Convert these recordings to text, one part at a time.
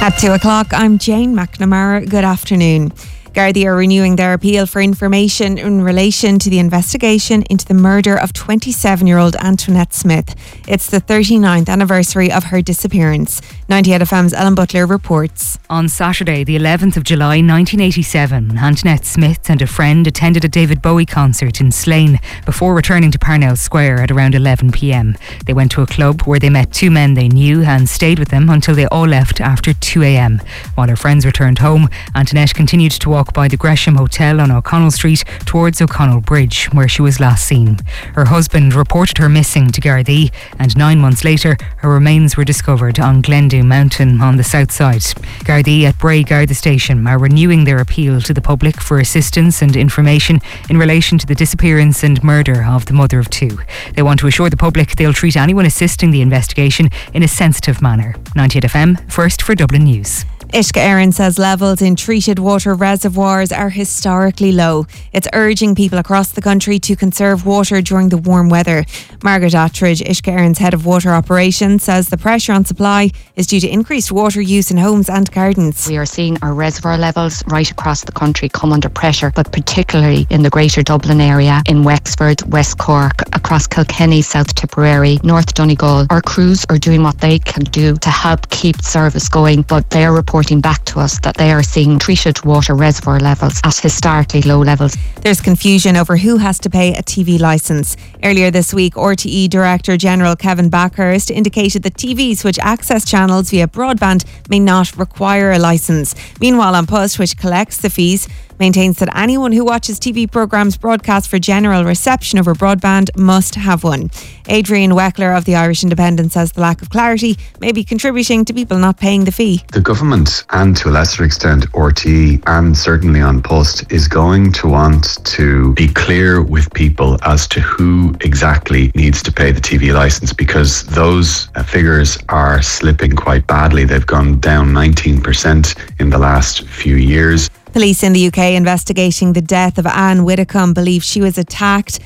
At 2 o'clock, I'm Jane McNamara. Good afternoon. Gardaí are renewing their appeal for information in relation to the investigation into the murder of 27-year-old Antoinette Smith. It's the 39th anniversary of her disappearance. 98 FM's Ellen Butler reports. On Saturday, the 11th of July 1987, Antoinette Smith and a friend attended a David Bowie concert in Slane before returning to Parnell Square at around 11 p.m. They went to a club where they met two men they knew and stayed with them until they all left after 2 a.m. While her friends returned home, Antoinette continued to walk by the Gresham Hotel on O'Connell Street towards O'Connell Bridge, where she was last seen. Her husband reported her missing to Gardaí, and 9 months later, her remains were discovered on Glendew Mountain on the south side. Gardaí at Bray Garda Station are renewing their appeal to the public for assistance and information in relation to the disappearance and murder of the mother of two. They want to assure the public they'll treat anyone assisting the investigation in a sensitive manner. 98 FM, first for Dublin News. Uisce Éireann says levels in treated water reservoirs are historically low. It's urging people across the country to conserve water during the warm weather. Margaret Attridge, Uisce Éireann's head of water operations, says the pressure on supply is due to increased water use in homes and gardens. We are seeing our reservoir levels right across the country come under pressure, but particularly in the Greater Dublin area, in Wexford, West Cork, across Kilkenny, South Tipperary, North Donegal. Our crews are doing what they can do to help keep service going, but they are reporting back to us that they are seeing treated water reservoir levels at historically low levels. There's confusion over who has to pay a TV licence. Earlier this week, RTE Director General Kevin Backhurst indicated that TVs which access channels via broadband may not require a licence. Meanwhile, An Post, which collects the fees, maintains that anyone who watches TV programmes broadcast for general reception over broadband must have one. Adrian Weckler of the Irish Independent says the lack of clarity may be contributing to people not paying the fee. The government, and to a lesser extent RTE, and certainly An Post, is going to want to be clear with people as to who exactly needs to pay the TV licence, because those figures are slipping quite badly. They've gone down 19% in the last few years. Police in the UK investigating the death of Anne Widdecombe believe she was attacked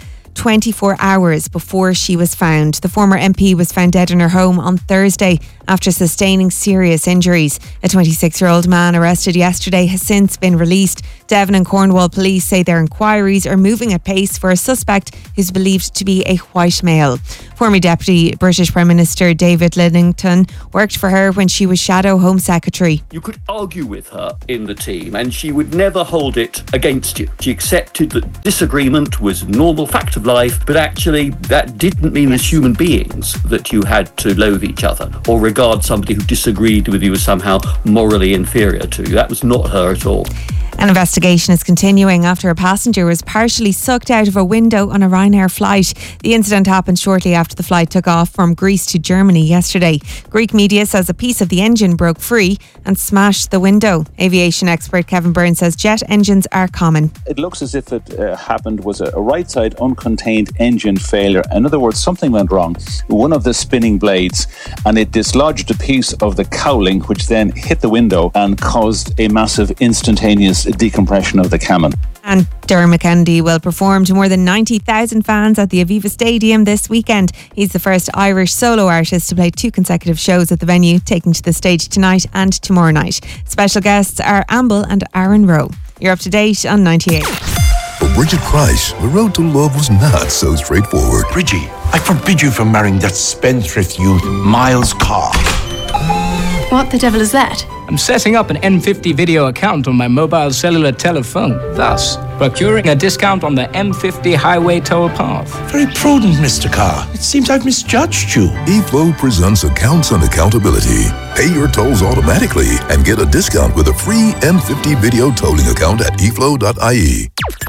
24 hours before she was found. The former MP was found dead in her home on Thursday after sustaining serious injuries. A 26-year-old man arrested yesterday has since been released. Devon and Cornwall police say their inquiries are moving at pace for a suspect who's believed to be a white male. Former Deputy British Prime Minister David Lidington worked for her when she was Shadow Home Secretary. You could argue with her in the team and she would never hold it against you. She accepted that disagreement was a normal fact of life, but actually that didn't mean as human beings that you had to loathe each other or regard somebody who disagreed with you as somehow morally inferior to you. That was not her at all. An investigation is continuing after a passenger was partially sucked out of a window on a Ryanair flight. The incident happened shortly after the flight took off from Greece to Germany yesterday. Greek media says a piece of the engine broke free and smashed the window. Aviation expert Kevin Byrne says jet engines are common. It looks as if it happened was a right side uncontained engine failure. In other words, something went wrong. One of the spinning blades, and it dislodged a piece of the cowling, which then hit the window and caused a massive instantaneous decompression of the cabin. And Dermot Kennedy will perform to more than 90,000 fans at the Aviva Stadium this weekend. He's the first Irish solo artist to play 2 consecutive shows at the venue, taking to the stage tonight and tomorrow night. Special guests are Amble and Aaron Rowe. You're up to date on 98. For Bridget Price, the road to love was not so straightforward. Bridgie, I forbid you from marrying that spendthrift youth, Miles Carr. What the devil is that? I'm setting up an M50 video account on my mobile cellular telephone, thus procuring a discount on the M50 highway toll path. Very prudent, Mr. Carr. It seems I've misjudged you. eFlow presents Accounts and Accountability. Pay your tolls automatically and get a discount with a free M50 video tolling account at eflow.ie.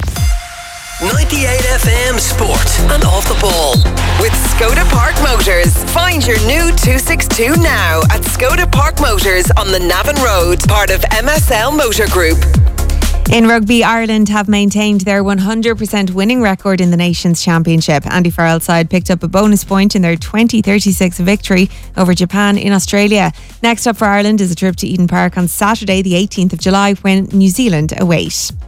98 FM Sport and Off the Ball with Skoda Park Motors. Find your new 262 now at Skoda Park Motors on the Navan Road, part of MSL Motor Group. In rugby, Ireland have maintained their 100% winning record in the Nations Championship. Andy Farrell's side picked up a bonus point in their 20-36 victory over Japan in Australia. Next up for Ireland is a trip to Eden Park on Saturday, the 18th of July, when New Zealand await.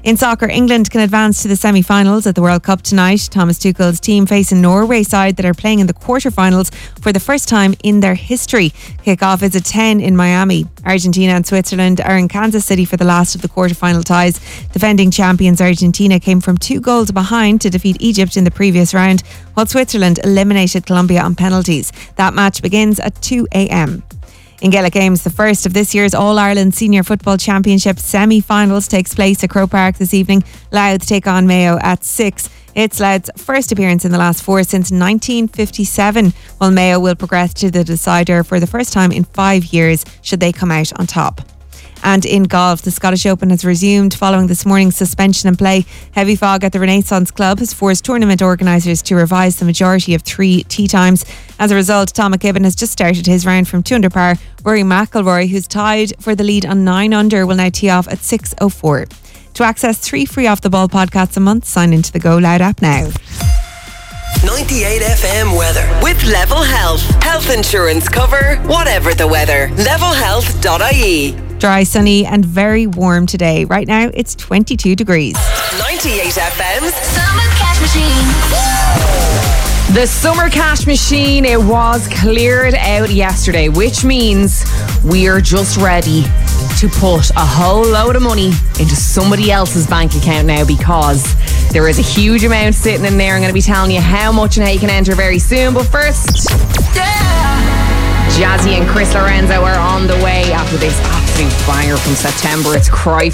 In soccer, England can advance to the semi-finals at the World Cup tonight. Thomas Tuchel's team face a Norway side that are playing in the quarter-finals for the first time in their history. Kick-off is at 10 in Miami. Argentina and Switzerland are in Kansas City for the last of the quarter-final ties. Defending champions Argentina came from 2 goals behind to defeat Egypt in the previous round, while Switzerland eliminated Colombia on penalties. That match begins at 2 a.m. In Gaelic Games, the first of this year's All-Ireland Senior Football Championship semi-finals takes place at Croke Park this evening. Louth take on Mayo at 6. It's Louth's first appearance in the last 4 since 1957, while Mayo will progress to the decider for the first time in 5 years should they come out on top. And in golf, the Scottish Open has resumed following this morning's suspension and play. Heavy fog at the Renaissance Club has forced tournament organisers to revise the majority of 3 tee times. As a result, Tom McKibben has just started his round from 2 under par. Rory McIlroy, who's tied for the lead on 9 under, will now tee off at 6:04. To access 3 free Off the Ball podcasts a month, sign into the Go Loud app now. 98 FM weather with Level Health. Health insurance cover, whatever the weather. Levelhealth.ie. Dry, sunny and very warm today. Right now it's 22 degrees. 98 FM's Summer Cash Machine. The Summer Cash Machine, it was cleared out yesterday, which means we're just ready to put a whole load of money into somebody else's bank account now, because there is a huge amount sitting in there. I'm going to be telling you how much and how you can enter very soon. But first, Jazzy and Chris Lorenzo are on the way after this absolute banger from September. It's Cry